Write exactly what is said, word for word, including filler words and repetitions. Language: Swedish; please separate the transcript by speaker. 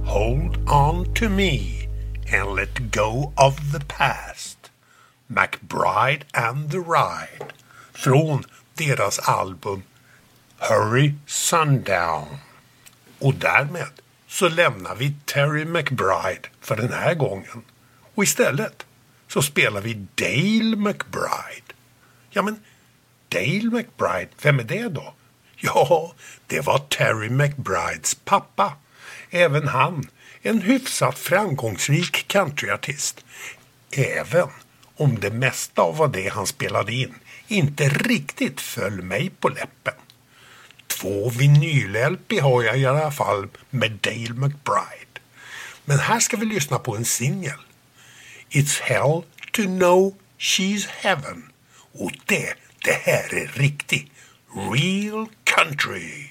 Speaker 1: Hold on to me and let go of the past. McBride and the Ride från deras album Hurry Sundown. Och därmed så lämnar vi Terry McBride för den här gången. Och istället så spelar vi Dale McBride. Ja, men Dale McBride, vem är det då? Ja, det var Terry McBrides pappa. Även han, en hyfsat framgångsrik countryartist. Även om det mesta av vad det han spelade in inte riktigt föll mig på läppen. Två vinyl-L P har jag i alla fall med Dale McBride. Men här ska vi lyssna på en singel. It's hell to know she's heaven. Och det, det här är riktigt real country.